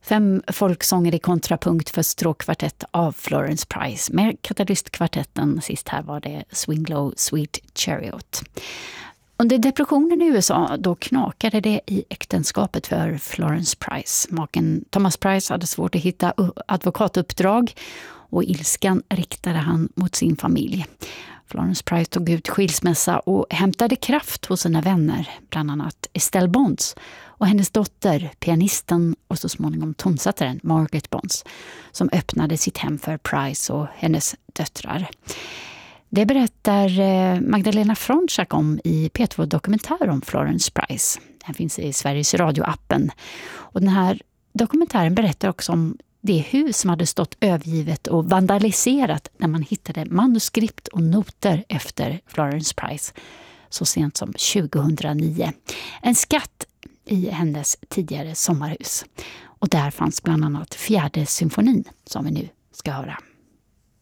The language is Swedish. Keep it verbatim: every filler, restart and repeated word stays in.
Fem folksånger i kontrapunkt för stråkkvartett av Florence Price. Med Katalystkvartetten, sist här var det Swing Low Sweet Chariot. Under depressionen i U S A då knakade det i äktenskapet för Florence Price. Maken Thomas Price hade svårt att hitta advokatuppdrag och ilskan riktade han mot sin familj. Florence Price tog ut skilsmässa och hämtade kraft hos sina vänner, bland annat Estelle Bonds och hennes dotter, pianisten och så småningom tonsättaren Margaret Bonds, som öppnade sitt hem för Price och hennes döttrar. Det berättar Magdalena Fronczak om i P två-dokumentär om Florence Price. Den finns i Sveriges Radio-appen. Och den här dokumentären berättar också om det hus som hade stått övergivet och vandaliserat när man hittade manuskript och noter efter Florence Price så sent som tjugohundranio. En skatt i hennes tidigare sommarhus. Och där fanns bland annat fjärde symfonin som vi nu ska höra.